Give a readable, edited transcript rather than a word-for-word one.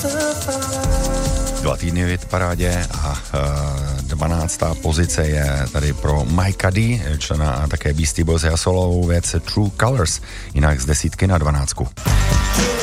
2 týdny v hitparádě a 12. pozice je tady pro Mikea D, člena a také Beastie Boys a solovou věc True Colors, jinak z 10 na 12.